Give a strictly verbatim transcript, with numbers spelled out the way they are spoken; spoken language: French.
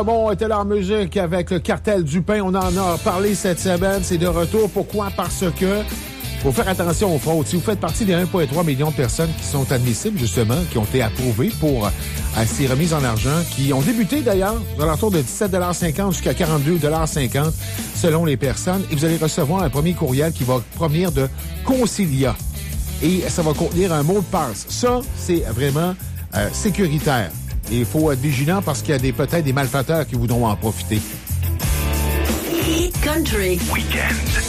Bon, on était là en musique avec le Cartel du Pain. On en a parlé cette semaine. C'est de retour. Pourquoi? Parce que faut faire attention aux fraudes. Si vous faites partie des un virgule trois million de personnes qui sont admissibles, justement, qui ont été approuvées pour euh, ces remises en argent, qui ont débuté d'ailleurs dans l'entour de dix-sept cinquante jusqu'à quarante-deux cinquante selon les personnes. Et vous allez recevoir un premier courriel qui va provenir de Concilia. Et ça va contenir un mot de passe. Ça, c'est vraiment euh, sécuritaire. Et il faut être vigilant parce qu'il y a des, peut-être des malfaiteurs qui voudront en profiter. Country Weekend.